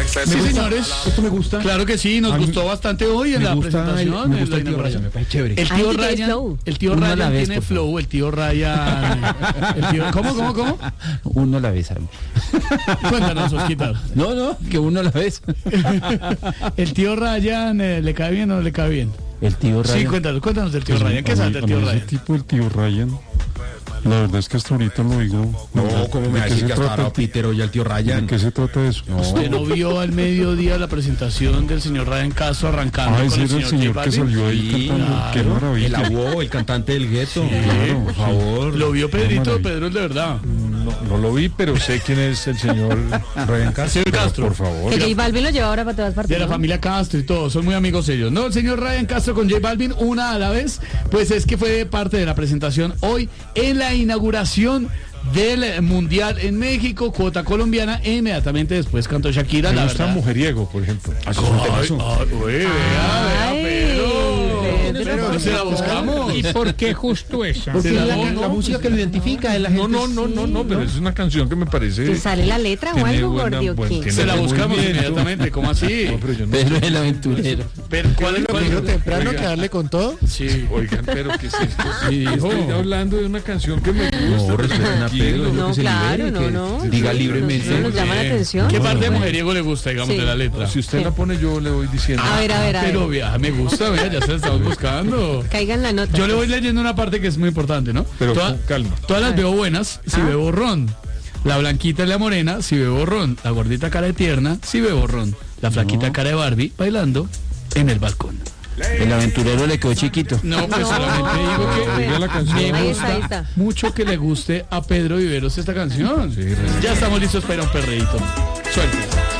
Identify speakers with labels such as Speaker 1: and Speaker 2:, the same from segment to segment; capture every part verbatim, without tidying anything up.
Speaker 1: Sí, señores.
Speaker 2: Esto me gusta.
Speaker 1: Claro que sí, nos
Speaker 2: A mí
Speaker 1: gustó bastante hoy en la presentación.
Speaker 2: El, me
Speaker 1: en
Speaker 2: gusta
Speaker 1: la
Speaker 2: el tío Ryan, me parece chévere.
Speaker 1: El tío
Speaker 3: Ay,
Speaker 1: Ryan,
Speaker 3: flow.
Speaker 1: el tío
Speaker 4: Uno a
Speaker 1: Ryan
Speaker 4: la vez,
Speaker 1: tiene
Speaker 4: por
Speaker 1: flow, el tío Ryan. El tío, ¿Cómo, cómo, cómo?
Speaker 4: Uno a la vez. ¿Sabes?
Speaker 1: Cuéntanos, Osquita.
Speaker 4: No, no, que uno a la vez.
Speaker 1: El tío Ryan, eh, ¿le cae bien o no le cae bien?
Speaker 4: El tío Ryan.
Speaker 1: Sí, cuéntanos, cuéntanos del tío
Speaker 5: Pues,
Speaker 1: Ryan. ¿Qué
Speaker 5: a
Speaker 1: sabes
Speaker 5: mí-
Speaker 1: del
Speaker 5: a
Speaker 1: tío
Speaker 5: mí ese
Speaker 1: Ryan?
Speaker 5: tipo, el tío Ryan, la verdad es que hasta ahorita lo digo.
Speaker 2: No, ¿cómo me va a
Speaker 5: ¿De qué
Speaker 2: decir
Speaker 5: se
Speaker 2: que hasta
Speaker 5: trata?
Speaker 2: ahora Peter oye al tío
Speaker 5: ¿De
Speaker 2: Ryan?
Speaker 5: qué se trata eso?
Speaker 1: ¿Usted no vio al mediodía la presentación del señor Ryan Castro arrancando
Speaker 5: Ah,
Speaker 1: con
Speaker 5: ese
Speaker 1: el
Speaker 5: era el
Speaker 1: señor,
Speaker 5: señor
Speaker 1: J
Speaker 5: que
Speaker 1: Balvin?
Speaker 5: salió ahí
Speaker 2: Sí,
Speaker 5: cantando. Qué
Speaker 1: claro.
Speaker 2: El
Speaker 5: maravilla.
Speaker 2: abuelo, el cantante del gueto. Claro, por favor.
Speaker 1: Lo vio Pedrito,
Speaker 5: maravilla.
Speaker 1: Pedro es de verdad.
Speaker 5: No, no lo vi, pero sé quién es el señor Ryan Castro.
Speaker 1: Señor Castro.
Speaker 5: Por favor.
Speaker 3: Que J Balvin lo lleva ahora para todas partes.
Speaker 1: De la
Speaker 3: ¿no?
Speaker 1: familia Castro y todo, son muy amigos ellos. No, el señor Ryan Castro con J Balvin, una a la vez, pues es que fue parte de la presentación hoy en la inauguración del Mundial en México, cuota colombiana, e inmediatamente después cantó Shakira,
Speaker 5: Me
Speaker 1: la
Speaker 5: gusta
Speaker 1: verdad.
Speaker 5: Mujeriego, por ejemplo.
Speaker 1: Ay, ay, uy, vea, vea,
Speaker 3: Ay,
Speaker 1: pero,
Speaker 3: Pedro,
Speaker 1: pero
Speaker 3: por
Speaker 1: se la
Speaker 3: favor.
Speaker 1: buscamos.
Speaker 6: ¿Y por qué justo esa?
Speaker 2: Porque
Speaker 1: Se
Speaker 2: es
Speaker 1: la
Speaker 2: la,
Speaker 1: pongo.
Speaker 2: la música que lo identifica es la gente.
Speaker 5: No, no, no, no, no, pero es una canción que me parece.
Speaker 3: ¿Que sale la letra o
Speaker 5: tiene
Speaker 3: algo,
Speaker 5: buena-
Speaker 3: Gordi, o
Speaker 5: buen-
Speaker 3: qué?
Speaker 5: tiene
Speaker 1: Se la
Speaker 5: buen
Speaker 1: buscamos
Speaker 5: movimiento.
Speaker 1: inmediatamente, ¿cómo así?
Speaker 5: No, pero yo no
Speaker 4: Pedro
Speaker 5: sé.
Speaker 4: el aventurero.
Speaker 1: Pero, ¿cuál es cuál es-
Speaker 7: temprano que darle con todo.
Speaker 1: Sí.
Speaker 5: Oigan, pero ¿qué es esto?
Speaker 1: Sí,
Speaker 5: Estoy
Speaker 1: hijo.
Speaker 5: hablando de una canción que me gusta.
Speaker 2: No, respeten a Pedro, es lo
Speaker 3: No,
Speaker 2: que se
Speaker 3: claro,
Speaker 2: libere,
Speaker 3: no,
Speaker 2: que
Speaker 3: no.
Speaker 2: diga
Speaker 3: Sí,
Speaker 2: libremente.
Speaker 3: no nos llama la
Speaker 1: Bien.
Speaker 3: atención.
Speaker 1: ¿Qué parte de
Speaker 3: Bueno.
Speaker 1: mujeriego le gusta, digamos,
Speaker 3: Sí.
Speaker 1: de la letra?
Speaker 5: Si usted la pone, yo le voy diciendo.
Speaker 3: A ver, a ver, a
Speaker 1: Pero
Speaker 3: ver.
Speaker 1: vea, me gusta, vea, ya se la estamos buscando.
Speaker 3: Caigan la nota.
Speaker 1: Yo le voy leyendo una parte que es muy importante, ¿no?
Speaker 5: Pero
Speaker 1: Toda-
Speaker 5: con calma.
Speaker 1: Todas las veo buenas si
Speaker 3: Ah.
Speaker 1: bebo ron. La blanquita y la morena si bebo ron. La gordita cara de tierna si bebo ron. La flaquita cara de Barbie bailando en el balcón.
Speaker 4: El aventurero le quedó chiquito.
Speaker 1: No, pues
Speaker 3: No,
Speaker 1: solamente digo que
Speaker 3: pero-
Speaker 5: diga la canción.
Speaker 1: me
Speaker 3: Ahí
Speaker 1: gusta
Speaker 3: está, ahí está.
Speaker 1: mucho que le guste a Pedro Viveros esta canción.
Speaker 5: Sí, re-
Speaker 1: Ya estamos listos para ir a un perreíto. Suerte.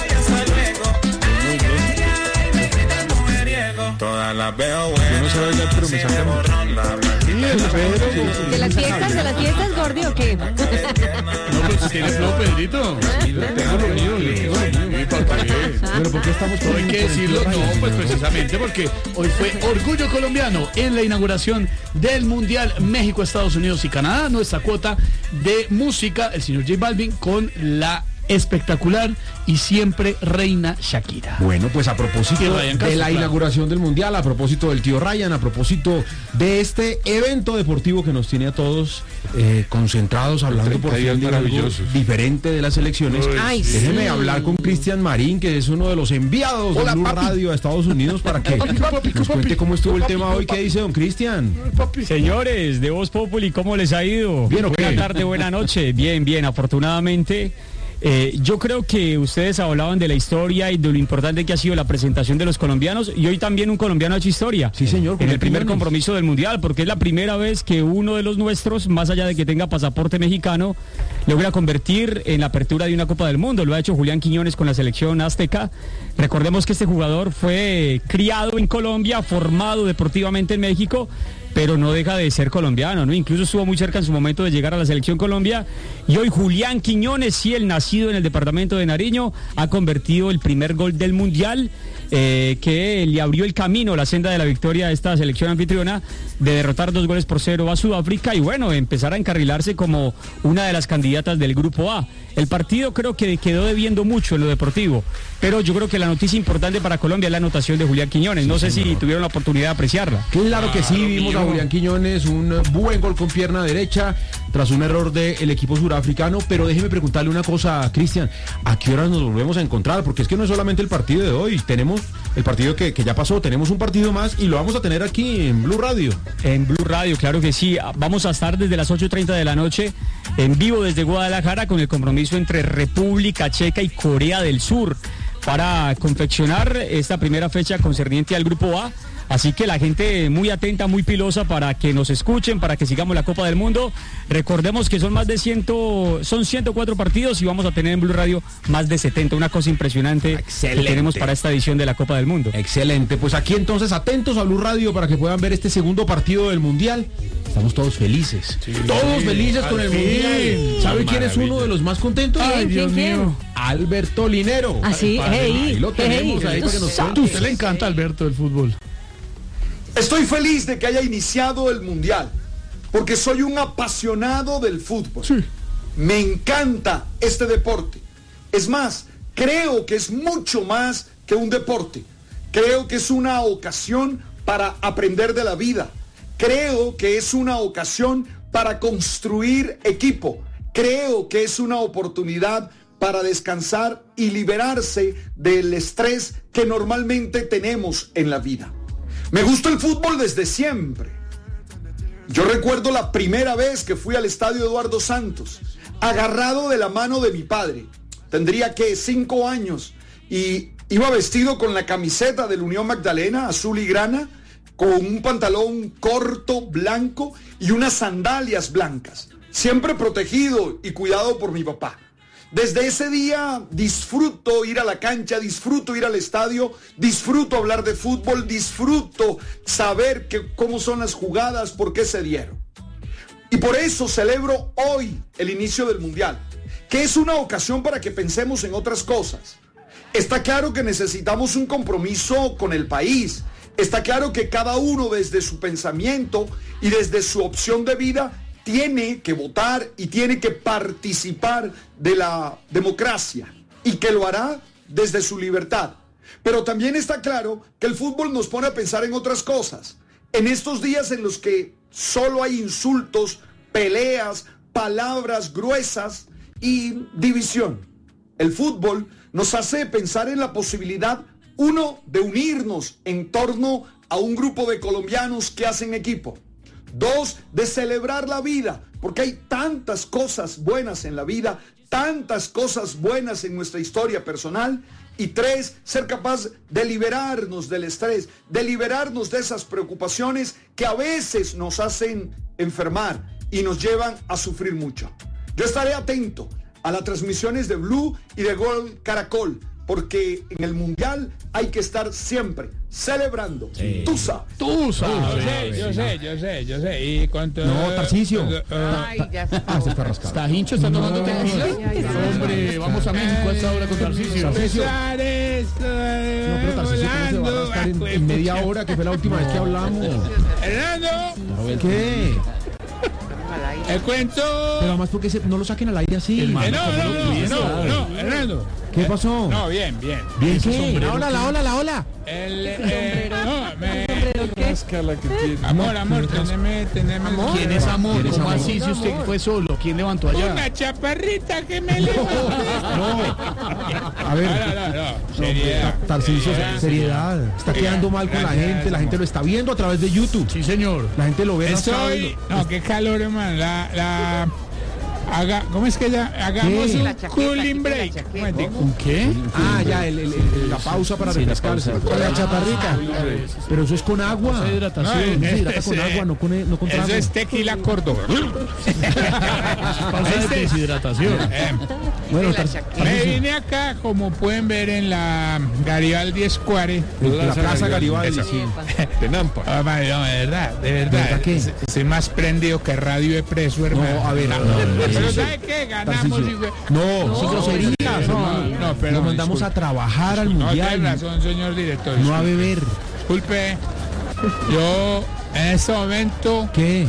Speaker 8: Todas las veo
Speaker 5: Yo
Speaker 8: buenas.
Speaker 5: no sé bailar, pero me saca mucho.
Speaker 3: ¿De las fiestas, de las fiestas, Gordi, o qué?
Speaker 1: No, pues tiene flow, Pedrito. Tengo lo mío, yo tengo lo mío. ¿Y para qué?
Speaker 2: Pero ¿por qué estamos
Speaker 1: No hay que decirlo, no, pues precisamente porque hoy fue Orgullo Colombiano en la inauguración del Mundial México, Estados Unidos y Canadá. Nuestra cuota de música, el señor J Balvin con la espectacular y siempre reina Shakira.
Speaker 2: Bueno, pues a
Speaker 1: Y
Speaker 2: propósito
Speaker 1: Ryan
Speaker 2: de
Speaker 1: Castro,
Speaker 2: la
Speaker 1: claro.
Speaker 2: inauguración del Mundial, a propósito del tío Ryan, a propósito de este evento deportivo que nos tiene a todos eh, concentrados, hablando por
Speaker 5: treinta días
Speaker 2: fin de algo
Speaker 5: maravillosos.
Speaker 2: diferente de las elecciones.
Speaker 1: Uy,
Speaker 3: Ay,
Speaker 2: Déjeme
Speaker 3: sí.
Speaker 2: hablar con Cristian Marín, que es uno de los enviados de Blue Radio a Estados Unidos para que nos cuente cómo estuvo el tema hoy. ¿Qué dice don Cristian?
Speaker 6: Señores de Voz Populi, ¿cómo les ha ido?
Speaker 2: Bien, ¿o qué?
Speaker 6: Buena tarde, buena noche. Bien, bien, afortunadamente. Eh, yo creo que ustedes hablaban de la historia y de lo importante que ha sido la presentación de los colombianos y hoy también un colombiano ha hecho historia.
Speaker 2: Sí, señor, con
Speaker 6: En el primer
Speaker 2: opiniones.
Speaker 6: compromiso del Mundial, porque es la primera vez que uno de los nuestros, más allá de que tenga pasaporte mexicano, logra convertir en la apertura de una Copa del Mundo. Lo ha hecho Julián Quiñones con la selección azteca. Recordemos que este jugador fue criado en Colombia, formado deportivamente en México, pero no deja de ser colombiano, ¿no? Incluso estuvo muy cerca en su momento de llegar a la selección Colombia. Y hoy Julián Quiñones, sí, el nacido en el departamento de Nariño, ha convertido el primer gol del Mundial, eh, que le abrió el camino, la senda de la victoria a esta selección anfitriona, de derrotar dos goles por cero a Sudáfrica y bueno, empezar a encarrilarse como una de las candidatas del Grupo A. El partido creo que quedó debiendo mucho en lo deportivo, pero yo creo que la noticia importante para Colombia es la anotación de Julián Quiñones. No sé si tuvieron la oportunidad de apreciarla.
Speaker 2: Claro que sí, vimos a Julián Quiñones, un buen gol con pierna derecha, tras un error del equipo surafricano, pero déjeme preguntarle una cosa, Cristian, ¿a qué horas nos volvemos a encontrar? Porque es que no es solamente el partido de hoy, tenemos el partido que, que ya pasó, tenemos un partido más y lo vamos a tener aquí en Blue Radio.
Speaker 6: En Blue Radio, claro que sí. Vamos a estar desde las ocho y treinta de la noche en vivo desde Guadalajara con el compromiso entre República Checa y Corea del Sur para confeccionar esta primera fecha concerniente al Grupo A. Así que la gente muy atenta, muy pilosa para que nos escuchen, para que sigamos la Copa del Mundo. Recordemos que son más de cien, son ciento cuatro partidos y vamos a tener en Blue Radio más de setenta, una cosa impresionante
Speaker 2: Excelente.
Speaker 6: que tenemos para esta edición de la Copa del Mundo.
Speaker 2: Excelente, pues aquí entonces atentos a Blue Radio para que puedan ver este segundo partido del Mundial. Estamos todos felices, todos felices con el
Speaker 1: al fin.
Speaker 2: Mundial. ¿Sabe quién es uno de los más contentos?
Speaker 1: Ay, Dios
Speaker 3: ¿quién, quién?
Speaker 1: mío.
Speaker 2: Alberto Linero.
Speaker 3: ¿Ah, sí?
Speaker 2: Ahí
Speaker 3: Hey,
Speaker 2: lo tenemos,
Speaker 3: hey.
Speaker 2: ahí para que nos
Speaker 1: A
Speaker 2: cuente.
Speaker 1: usted le encanta Alberto el fútbol.
Speaker 9: Estoy feliz de que haya iniciado el Mundial, porque soy un apasionado del fútbol.
Speaker 1: Sí.
Speaker 9: Me encanta este deporte. Es más, creo que es mucho más que un deporte. Creo que es una ocasión para aprender de la vida. Creo que es una ocasión para construir equipo. Creo que es una oportunidad para descansar y liberarse del estrés que normalmente tenemos en la vida. Me gusta el fútbol desde siempre. Yo recuerdo la primera vez que fui al estadio Eduardo Santos, agarrado de la mano de mi padre. Tendría que cinco años y iba vestido con la camiseta del Unión Magdalena, azul y grana, con un pantalón corto, blanco y unas sandalias blancas. Siempre protegido y cuidado por mi papá. Desde ese día disfruto ir a la cancha, disfruto ir al estadio, disfruto hablar de fútbol, disfruto saber que, cómo son las jugadas, por qué se dieron. Y por eso celebro hoy el inicio del Mundial, que es una ocasión para que pensemos en otras cosas. Está claro que necesitamos un compromiso con el país. Está claro que cada uno desde su pensamiento y desde su opción de vida tiene que votar y tiene que participar de la democracia y que lo hará desde su libertad. Pero también está claro que el fútbol nos pone a pensar en otras cosas. En estos días en los que solo hay insultos, peleas, palabras gruesas y división, el fútbol nos hace pensar en la posibilidad, uno, de unirnos en torno a un grupo de colombianos que hacen equipo. Dos, de celebrar la vida, porque hay tantas cosas buenas en la vida, tantas cosas buenas en nuestra historia personal. Y tres, ser capaz de liberarnos del estrés, de liberarnos de esas preocupaciones que a veces nos hacen enfermar y nos llevan a sufrir mucho. Yo estaré atento a las transmisiones de Blue y de Gol Caracol, porque en el Mundial hay que estar siempre celebrando. Sí. Tú sabes.
Speaker 1: Tú sabes.
Speaker 7: Yo sé, yo sé, yo sé, yo sé. Y cuánto.
Speaker 2: No, Tarcisio.
Speaker 7: Uh,
Speaker 3: Ay, ya está.
Speaker 2: Ah, se está rascando.
Speaker 1: ¿Está hincho? ¿Está tomando tequila? Hombre, vamos a México a esta hora con Tarcisio.
Speaker 2: Tarcisio. No, pero Tarcisio, ¿cómo se va a rascar en, en media hora, que fue la última vez que hablamos?
Speaker 7: Hernando,
Speaker 2: ¿Qué?
Speaker 7: el cuento.
Speaker 2: Pero además, porque se, no lo saquen al aire así.
Speaker 7: Eh, no, no, no, no, no, Hernando.
Speaker 2: ¿Qué pasó?
Speaker 7: No, bien, bien.
Speaker 2: ¿Bien qué? La ola, la ola, la ola.
Speaker 7: El, eh, no, me...
Speaker 5: Rasca que tiene.
Speaker 7: Amor, amor, teneme, teneme.
Speaker 3: ¿Amor?
Speaker 1: ¿Quién es amor?
Speaker 2: ¿Quién es
Speaker 1: ¿Cómo
Speaker 2: amor?
Speaker 1: así si usted fue solo? ¿Quién levantó allá?
Speaker 7: Una chaparrita que me levantó.
Speaker 2: A ver,
Speaker 7: No, no, no, no. Seriedad.
Speaker 2: Tarcisio,
Speaker 7: Seriedad.
Speaker 2: seriedad. Está quedando mal con la
Speaker 7: Gracias,
Speaker 2: gente, la gente lo está viendo a través de YouTube.
Speaker 1: Sí, señor.
Speaker 2: La gente lo ve rascado y
Speaker 7: Estoy...
Speaker 2: lo-
Speaker 7: No, qué calor, hermano. La... la... Haga, ¿cómo es que ya? Hagamos
Speaker 2: ¿Qué?
Speaker 7: un
Speaker 3: La chaqueta,
Speaker 7: cooling
Speaker 3: quítale la
Speaker 7: break.
Speaker 3: chaqueta.
Speaker 7: Un momentico.
Speaker 1: ¿Un qué?
Speaker 2: Ah, ya, el, el- el- la pausa para
Speaker 4: Sí, la
Speaker 2: refrescarse.
Speaker 4: pausa.
Speaker 2: Con la chaparrita. Pero eso es con agua.
Speaker 1: Esa hidratación.
Speaker 2: No se hidrata con
Speaker 7: Ese-
Speaker 2: agua, no con, no con
Speaker 7: Eso
Speaker 2: trago.
Speaker 7: es tequila Córdoba.
Speaker 1: Pausa de deshidratación.
Speaker 7: Eh,
Speaker 2: Bueno,
Speaker 3: la
Speaker 2: Tar-
Speaker 3: chaqueta.
Speaker 7: me
Speaker 2: Tarcisio,
Speaker 7: vine acá, como pueden ver, en la Garibaldi Square.
Speaker 2: en la Plaza Garibaldi.
Speaker 7: Eso.
Speaker 2: Sí.
Speaker 5: De Nampa.
Speaker 7: Ah, vale, no, de verdad, de verdad.
Speaker 2: ¿Verdad qué?
Speaker 7: S- Soy más prendido que Radio de Preso, hermano.
Speaker 2: No, a ver, no,
Speaker 7: Pero
Speaker 2: no,
Speaker 7: ¿sabe qué? Ganamos.
Speaker 2: Tarcisio.
Speaker 7: Y fue-
Speaker 2: No, sin groserías,
Speaker 7: no,
Speaker 2: hermano.
Speaker 7: no, pero
Speaker 2: Nos mandamos
Speaker 7: disculpe.
Speaker 2: a trabajar al
Speaker 7: No, tiene
Speaker 2: mundial,
Speaker 7: razón, señor director.
Speaker 2: no a
Speaker 7: disculpe.
Speaker 2: beber.
Speaker 7: Disculpe. Yo, en este momento,
Speaker 2: ¿Qué?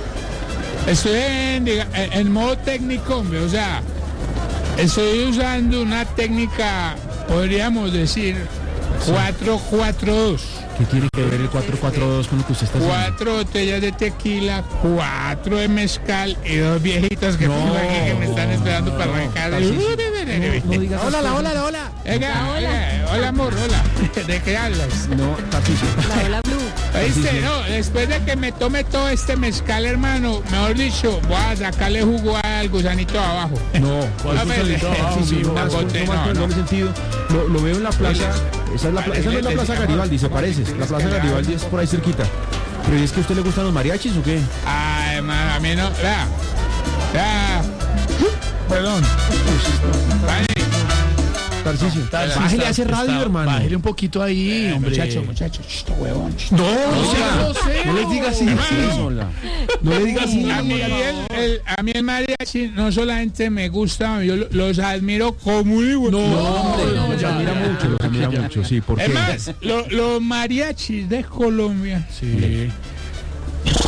Speaker 7: estoy en, diga- en- en modo técnico, hombre, o sea, estoy usando una técnica, podríamos decir, cuatro cuatro dos.
Speaker 2: ¿Qué tiene que ver el cuatro cuatro dos con lo que usted está haciendo?
Speaker 7: Cuatro botellas de tequila, cuatro de mezcal y dos viejitas que,
Speaker 2: No,
Speaker 7: tengo aquí que me están esperando para arrancar.
Speaker 2: Tarcisio, No, no digas
Speaker 3: Hola,
Speaker 2: esas
Speaker 3: la
Speaker 2: cosas.
Speaker 3: hola, la hola.
Speaker 7: Oiga, oiga, hola amor, hola. ¿De qué hablas?
Speaker 2: No, Tarcisio.
Speaker 3: La hola blue.
Speaker 7: ¿Oíste? No, después de que me tome todo este mezcal, hermano, mejor dicho, voy a sacarle jugo al gusanito de abajo.
Speaker 2: No,
Speaker 1: ¿Cuál
Speaker 7: A ver,
Speaker 1: gusanito abajo,
Speaker 2: Tarcisio,
Speaker 1: mijo?
Speaker 2: no,
Speaker 7: una
Speaker 2: más con-
Speaker 7: bote-
Speaker 2: no más
Speaker 7: no,
Speaker 2: con el
Speaker 7: no.
Speaker 2: doble sentido. Lo, lo veo en la plaza. Esa, es la, pla- esa no es la Plaza Garibaldi, se parece. La Plaza Garibaldi es por ahí cerquita. Pero ¿es que a usted le gustan los mariachis o qué?
Speaker 7: Ay, hermano, a mí no. Vea, vea. Perdón. Vale.
Speaker 2: Tarcisio,
Speaker 1: Tarcisio,
Speaker 2: bájele
Speaker 1: está-
Speaker 2: a ese radio,
Speaker 1: está-
Speaker 2: hermano.
Speaker 1: Bájele un poquito ahí, hombre.
Speaker 7: Muchacho, muchacho, chito, huevón.
Speaker 2: No,
Speaker 1: sea
Speaker 2: no,
Speaker 1: grosero.
Speaker 2: no les diga así.
Speaker 7: Hermano.
Speaker 2: No le diga así.
Speaker 7: A mí, el, el- a mí el mariachi no solamente me gusta, yo lo- los admiro como un hijo.
Speaker 2: No,
Speaker 1: No,
Speaker 2: hombre,
Speaker 1: no,
Speaker 2: no,
Speaker 1: ya,
Speaker 2: se admira
Speaker 1: ya,
Speaker 2: mucho, lo admira
Speaker 1: ya.
Speaker 2: mucho, sí, ¿por
Speaker 7: Es
Speaker 2: qué?
Speaker 7: más, lo- los mariachis de Colombia
Speaker 1: Sí.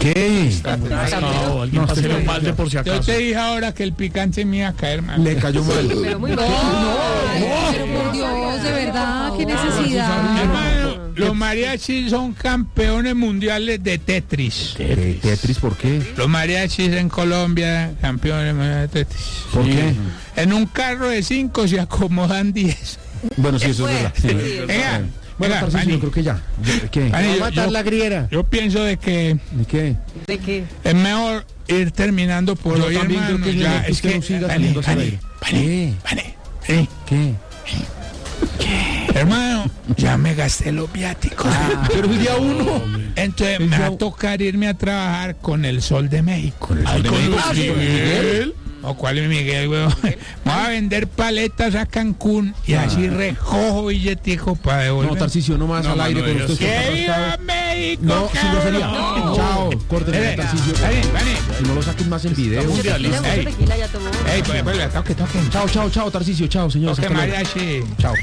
Speaker 2: ¿Qué?
Speaker 1: No, alguien
Speaker 2: No,
Speaker 1: pásele
Speaker 2: usted-
Speaker 1: un balde por si
Speaker 7: Yo
Speaker 1: acaso.
Speaker 7: te dije ahora que el picante me iba a caer mal.
Speaker 2: Le cayó mal.
Speaker 3: Pero muy mal. Pero por Dios, de verdad, qué necesidad.
Speaker 7: Hermano, los mariachis son campeones mundiales de Tetris.
Speaker 2: Eh, Tetris, ¿por qué?
Speaker 7: Los mariachis en Colombia, campeones mundiales de Tetris.
Speaker 2: ¿Por qué?
Speaker 7: En un carro de cinco se acomodan diez.
Speaker 2: Bueno, sí, eso es verdad. Sí.
Speaker 7: Venga,
Speaker 2: Bueno,
Speaker 7: venga,
Speaker 2: Tarcisio,
Speaker 7: Fanny,
Speaker 2: yo creo que ya. Yo- ¿Qué?
Speaker 7: Fanny, yo- yo-
Speaker 2: la griera.
Speaker 7: Yo pienso de que
Speaker 2: ¿De qué?
Speaker 3: ¿De qué?
Speaker 7: es mejor ir terminando por
Speaker 2: Yo
Speaker 7: hoy,
Speaker 2: también
Speaker 7: hermano.
Speaker 2: creo que es
Speaker 7: Ya,
Speaker 2: mejor que
Speaker 7: es
Speaker 2: usted
Speaker 7: que,
Speaker 2: no siga
Speaker 7: Fanny,
Speaker 2: saliendo hacia el
Speaker 7: Fanny,
Speaker 2: aire.
Speaker 7: Fanny,
Speaker 2: ¿Qué?
Speaker 7: Fanny, Fanny,
Speaker 2: ¿Qué?
Speaker 7: hermano, ya me gasté los viáticos.
Speaker 2: Pero el día uno.
Speaker 7: Entonces
Speaker 2: el
Speaker 7: me va
Speaker 2: día-
Speaker 7: a tocar irme a trabajar con el Sol de México.
Speaker 2: Ay, con Luis Miguel.
Speaker 7: ¿O cuál es Miguel, weón? Voy a vender paletas a Cancún y así recojo billetico para devolver.
Speaker 2: No, Tarcisio, no más
Speaker 1: No,
Speaker 2: al aire
Speaker 1: mano,
Speaker 2: con
Speaker 1: Dios.
Speaker 2: usted.
Speaker 7: ¡Que
Speaker 2: está
Speaker 7: viva
Speaker 2: arrastrado.
Speaker 7: México,
Speaker 2: No, sin grosería.
Speaker 7: cabrón!
Speaker 2: Chao, córtenle,
Speaker 7: Eh,
Speaker 2: Tarcisio.
Speaker 7: Vale, vale.
Speaker 2: Si no lo saquen más en video.
Speaker 1: Mundialista.
Speaker 7: Ey.
Speaker 3: Tequila ya tomó.
Speaker 7: Ey, pues, pues, toque, toque.
Speaker 2: Chao, chao, chao, Tarcisio. Chao, señores.
Speaker 7: Toque
Speaker 2: hasta luego.
Speaker 7: mariachi.
Speaker 2: Chao.